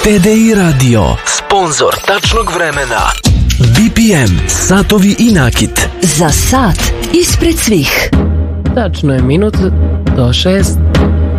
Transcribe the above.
TDI Radio, sponzor tačnog vremena. BPM, satovi i nakit. Za sat ispred svih. Tačno je minut do 6.